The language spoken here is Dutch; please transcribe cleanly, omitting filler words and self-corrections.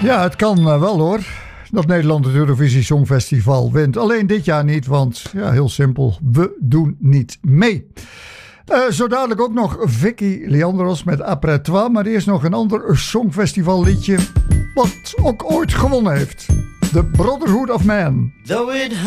Ja, het kan wel hoor. Dat Nederland het Eurovisie Songfestival wint. Alleen dit jaar niet, want ja, heel simpel, we doen niet mee. Zo dadelijk ook nog Vicky Leandros met Après Toi. Maar eerst nog een ander Songfestival liedje wat ook ooit gewonnen heeft. The Brotherhood of Man.